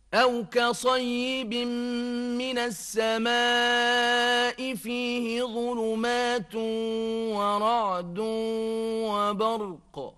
أو كصيب من السماء فيه ظلمات ورعد وبرق